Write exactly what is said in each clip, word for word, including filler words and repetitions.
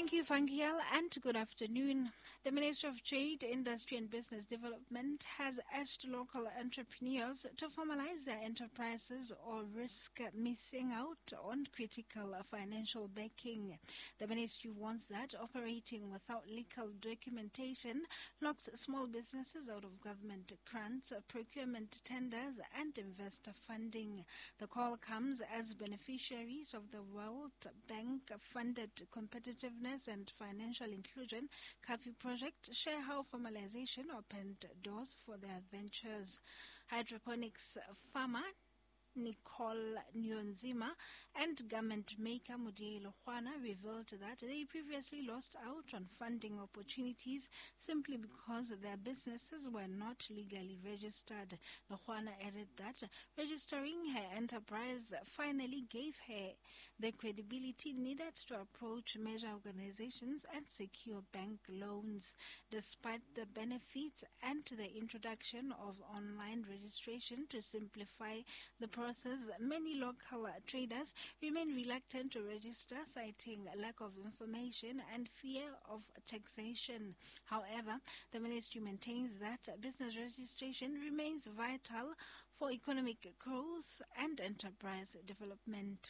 Thank you, Fangiel, and good afternoon. The Ministry of Trade, Industry and Business Development has asked local entrepreneurs to formalize their enterprises or risk missing out on critical financial backing. The ministry warns that operating without legal documentation locks small businesses out of government grants, procurement tenders, and investor funding. The call comes as beneficiaries of the World Bank-funded Competitiveness and Financial Inclusion Curfew Project share how formalization opened doors for their ventures. Hydroponics farmer Nicole Nyonzima and garment maker Mudiyi Luhwana revealed that they previously lost out on funding opportunities simply because their businesses were not legally registered. Luhwana added that registering her enterprise finally gave her the credibility needed to approach major organizations and secure bank loans. Despite the benefits and the introduction of online registration to simplify the process, many local traders remain reluctant to register, citing lack of information and fear of taxation. However, the ministry maintains that business registration remains vital for economic growth and enterprise development.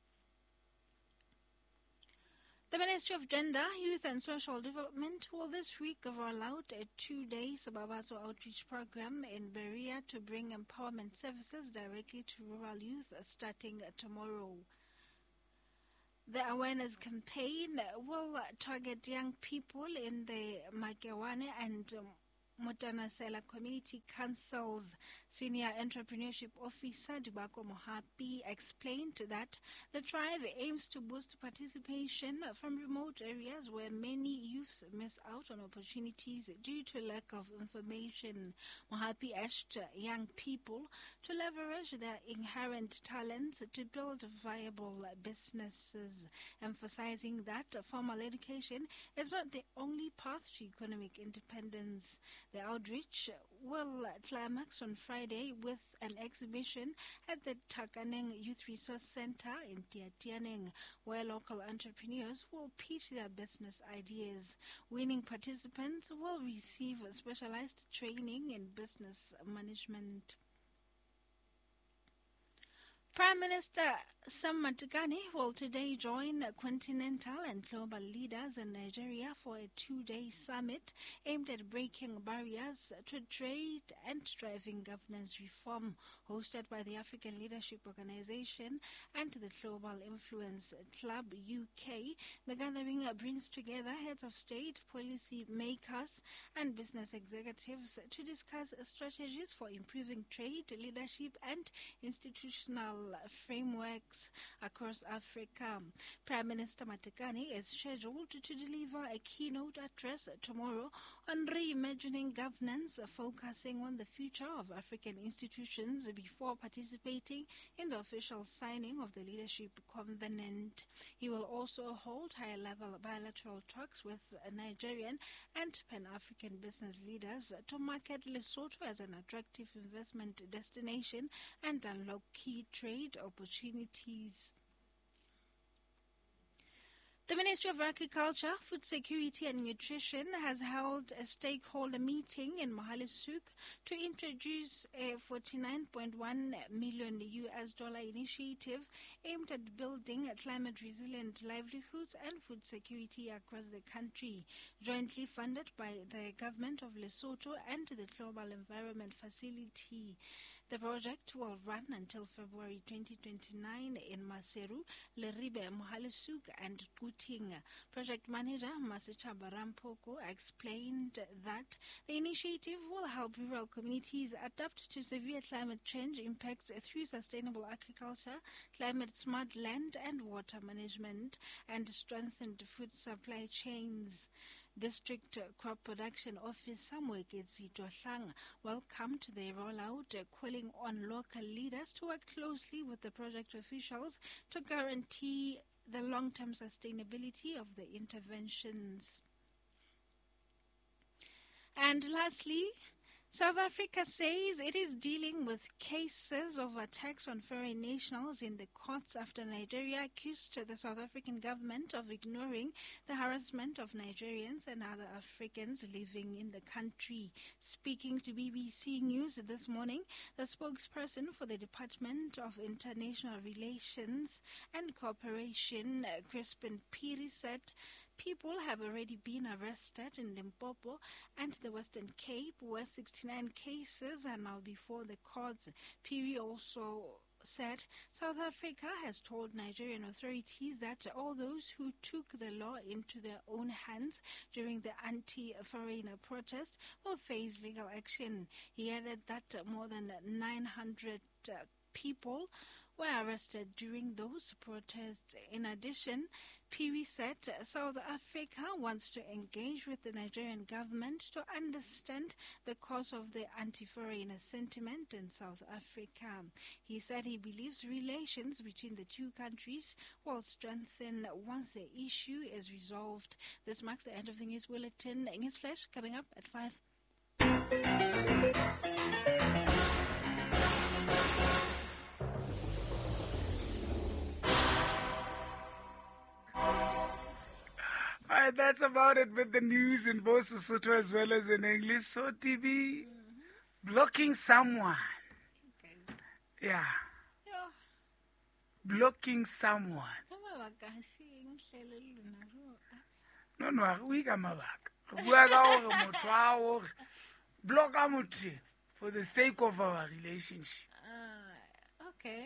The Ministry of Gender, Youth and Social Development will this week roll out a two-day Sababaso outreach program in Berea to bring empowerment services directly to rural youth starting tomorrow. The awareness campaign will target young people in the Makewane and um, Motanasela Community Councils. Senior Entrepreneurship Officer Dubako Mohapi explained that the drive aims to boost participation from remote areas where many youths miss out on opportunities due to lack of information. Mohapi urged young people to leverage their inherent talents to build viable businesses, emphasizing that formal education is not the only path to economic independence. The outreach will climax on Friday with an exhibition at the Takaneng Youth Resource Center in Tiatianeng, where local entrepreneurs will pitch their business ideas. Winning participants will receive specialized training in business management. Prime Minister Sam Matekane will today join continental and global leaders in Nigeria for a two-day summit aimed at breaking barriers to trade and driving governance reform, hosted by the African Leadership Organization and the Global Influence Club U K. The gathering brings together heads of state, policy makers, and business executives to discuss strategies for improving trade, leadership, and institutional frameworks across Africa. Prime Minister Matekane is scheduled to deliver a keynote address tomorrow on reimagining governance, focusing on the future of African institutions before participating in the official signing of the Leadership Covenant. He will also hold high-level bilateral talks with Nigerian and Pan-African business leaders to market Lesotho as an attractive investment destination and unlock key trade opportunities. The Ministry of Agriculture, Food Security and Nutrition has held a stakeholder meeting in Mohale's-Souk to introduce a forty-nine point one million U S dollar initiative aimed at building climate-resilient livelihoods and food security across the country, jointly funded by the government of Lesotho and the Global Environment Facility. The project will run until February twenty twenty-nine in Maseru, Leribe, Mohale's-Souk and Kuting. Project manager Masichaba Rampoko explained that the initiative will help rural communities adapt to severe climate change impacts through sustainable agriculture, climate-smart land and water management, and strengthened food supply chains. District Crop Production Officer Mweketsi Tohlang welcomed the rollout, calling on local leaders to work closely with the project officials to guarantee the long-term sustainability of the interventions. And lastly, South Africa says it is dealing with cases of attacks on foreign nationals in the courts after Nigeria accused the South African government of ignoring the harassment of Nigerians and other Africans living in the country. Speaking to B B C News this morning, the spokesperson for the Department of International Relations and Cooperation, Crispin Piri, said people have already been arrested in Limpopo and the Western Cape, where sixty-nine cases are now before the courts. Piri also said South Africa has told Nigerian authorities that all those who took the law into their own hands during the anti-foreigner protests will face legal action. He added that more than nine hundred uh, people were arrested during those protests. In addition, Piri said South Africa wants to engage with the Nigerian government to understand the cause of the anti-foreigner sentiment in South Africa. He said he believes relations between the two countries will strengthen once the issue is resolved. This marks the end of the news bulletin. News Flash coming up at five. Alright, that's about it with the news in both Sesotho as well as in English. So T V, mm-hmm. blocking someone. Okay. Yeah. Yo. Blocking someone. No, no, we can block motho for the sake of our relationship. Uh, okay.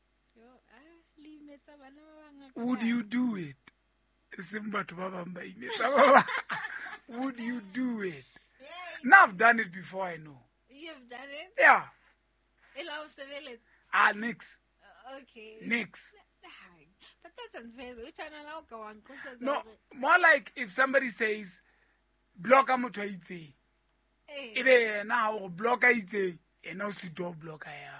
Would you do it? Would you do it? Yeah, now I've done it before, I know. You've done it? Yeah. Ah, nix. Uh, okay. Nix. But that's unfair. No, more like if somebody says, block a motho itse. Ebe now block itse, and now sit door block ya.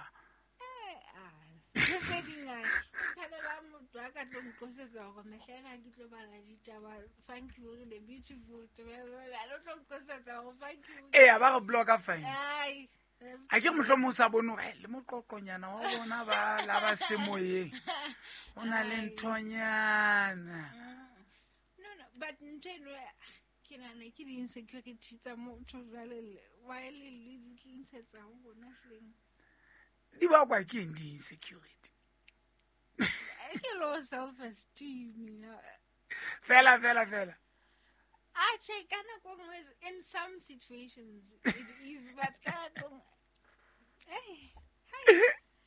Thank you, the beautiful. I don't know thank you. Eh, about a blogger fine. I can't much almost abono. Le mo kokonyana wa bona ba la ba semoyeng. Ona le ntonyana. No, no, but nteno ke na ne ke di insecurity tsa motho jwale why le le ntshetsa ho bona hleng. Di ba kwa ke ndi insecurity. I get low self-esteem, you know. Fella, fella, fella. I check in some situations it is, but hey, hi.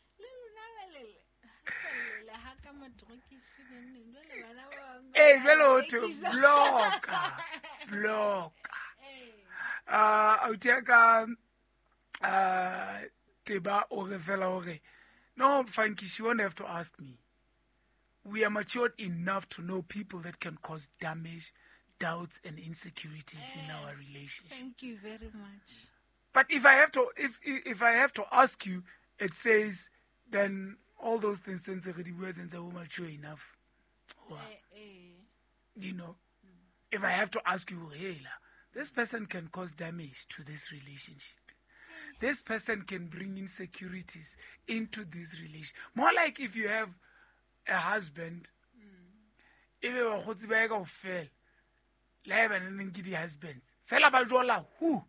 Hey, hello to block, block. Uh, I'll take a uh, teba or fella or no, thank you. She won't have to ask me. We are matured enough to know people that can cause damage, doubts, and insecurities uh, in our relationships. Thank you very much. But if I have to, if if I have to ask you, it says then all those things since the words and so mature enough. Wow. Uh, uh, you know, mm. if I have to ask you, hey, this person can cause damage to this relationship. This person can bring insecurities into this relationship. More like if you have a husband, if you are hot bag of fail, live and giddy husbands. Fella bajola, who?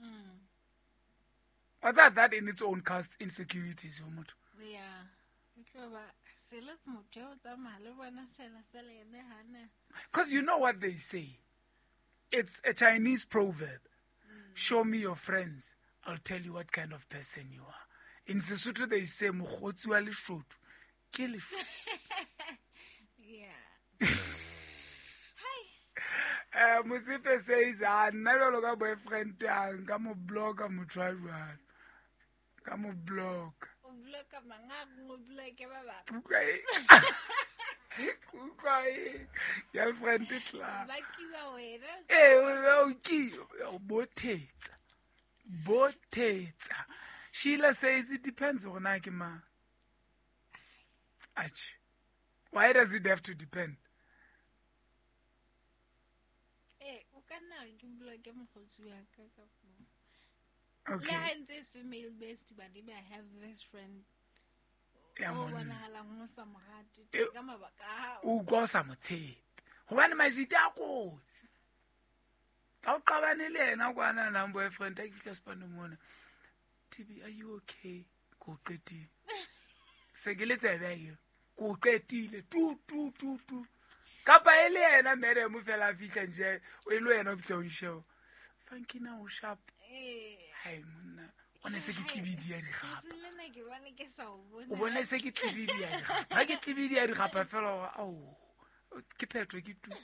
What's that? That in its own cast insecurities, yeah. Because you know what they say. It's a Chinese proverb. Mm. Show me your friends, I'll tell you what kind of person you are. In Sesotho they say mokhotsi wa leshoto ke leshoto. Yeah. Hi. Uh, Motsepe says, "Ah, nna jwalo ka boyfriend ang ka mo block ka motho a jwalo. Ka mo block." O block manga mo block ba ba. Okay. Kukai. Girlfriend tla. Ba kiwa wena. Eh, o ki o botetsa. Botetsa. Sheila says it depends on Akima. Ach. Why does it have to depend? Eh, o kana ke block mo khotsi ya ka ka. Okay. And this female based, but I have this friend. Yeah, Oh, mon. when I have no some hard to Eh, come back. O go sa motshepe. Hobane majita a kotsi. Ka o qabane le ena kwana na boyfriend a fihla spano mona. T B, are you okay? Go qetile. Se ke le tsebe ya go qetile tu tu tu tu. Kapa ele ena mere mo fela fihla nje o ile ena o fihla o show. Funky na o sharp. Eh. Hai monna. Ona se ke tlibidi ya digapa. Nna ke bana ke sa o bona. O bona se ke tlibidi ya digapa. Ha ke tlibidi ya digapa fela au. Ke phetho ke tu.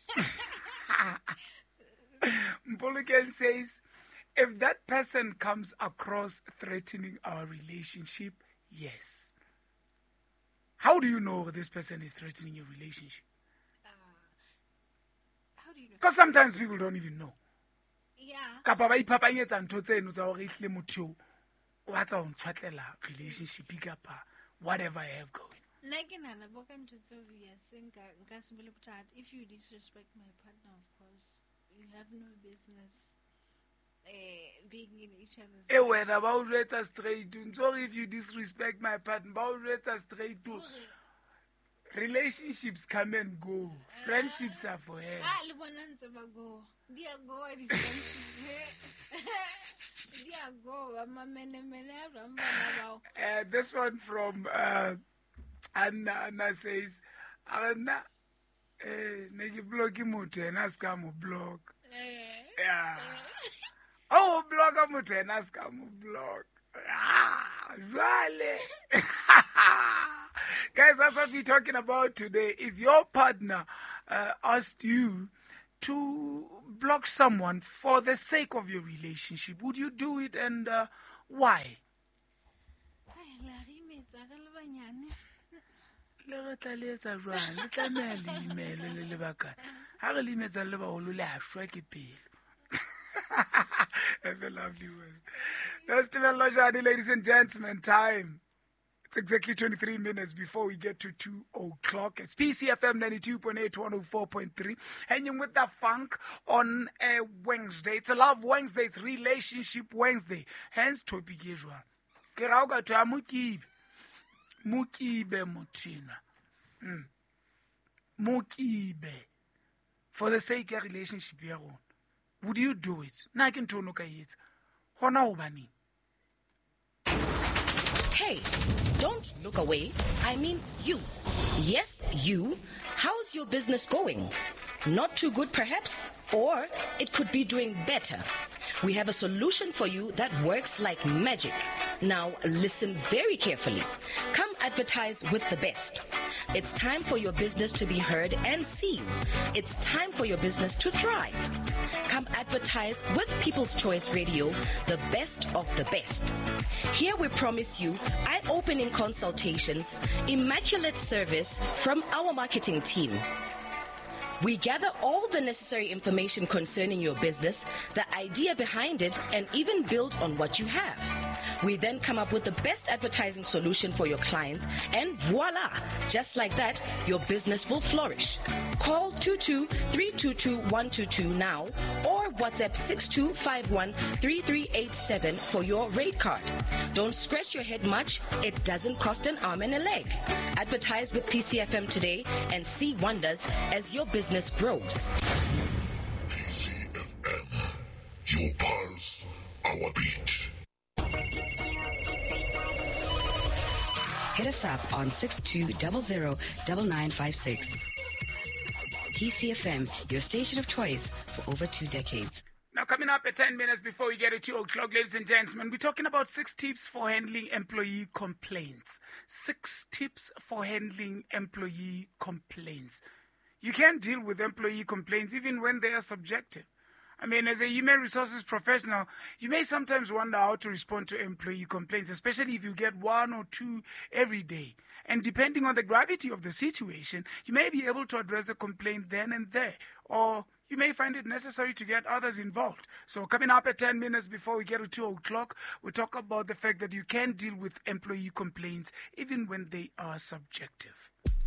Mpoloken says, if that person comes across threatening our relationship, yes. How do you know this person is threatening your relationship? Uh, how do you know? Because sometimes people don't even know. Yeah. Kapa ba iphapanyetsa ntho tse eno tsa hore ehlile motho o batla ho ntshwatlela relationship kapa whatever I have going. Nna ke nana boka ntho tseo ya senka nka se bole bothata. If you disrespect my partner, of course, you have no business uh, being in each other's E wena ba o jwetsa straight ntso if you disrespect my partner ba o jwetsa straight to relationships come and go, friendships are forever. Ah, le bona ntse ba go. Dia go di friendships. Dia go ama mene mene ba mbana ba. Uh, this one from uh, Anna, Anna says, Anna, eh, negi bloki mute, ena ska mo block. Yeah. Oh, block a mute, ena ska mo block. Ah, jwale. Guys, that's what we're talking about today. If your partner uh, asked you to block someone for the sake of your relationship, would you do it, and uh, why? Le re tla le etsa jwang le tlameha le imele le lebaka ha re le imetsa le baholo le a shwa ke pelo. Have a lovely one. That's Stephen Lojani, ladies and gentlemen. Time, it's exactly twenty-three minutes before we get to two o'clock. It's P C F M ninety-two point eight, one oh four point three. Hanging with the funk on a Wednesday. It's a Love Wednesday. It's Relationship Wednesday. Hence, topic is one. Ke ra o ka twa mokibe. Mokibe mothina. Mm. Mokibe. For the sake of relationship ya rona. Would you do it? Na ke ntho no ka etsa. Hona o bani. Hey, don't look away. I mean you. Yes, you. How's your business going? Not too good, perhaps? Or it could be doing better. We have a solution for you that works like magic. Now, listen very carefully. Come advertise with the best. It's time for your business to be heard and seen. It's time for your business to thrive. Come advertise with People's Choice Radio, the best of the best. Here we promise you eye-opening consultations, immaculate service from our marketing team. We gather all the necessary information concerning your business, the idea behind it, and even build on what you have. We then come up with the best advertising solution for your clients, and voila! Just like that, your business will flourish. Call two two three two two one two two now or WhatsApp six two five one three three eight seven for your rate card. Don't scratch your head much. It doesn't cost an arm and a leg. Advertise with P C F M today and see wonders as your business grows. P C F M, your pulse, our beat. Hit us up on six two zero zero nine nine five six. P C F M, your station of choice for over two decades. Now, coming up at ten minutes before we get to two o'clock, ladies and gentlemen, we're talking about six tips for handling employee complaints. Six tips for handling employee complaints. You can deal with employee complaints even when they are subjective. I mean, as a human resources professional, you may sometimes wonder how to respond to employee complaints, especially if you get one or two every day. And depending on the gravity of the situation, you may be able to address the complaint then and there, or you may find it necessary to get others involved. So coming up at ten minutes before we get to two o'clock, we'll talk about the fact that you can deal with employee complaints even when they are subjective.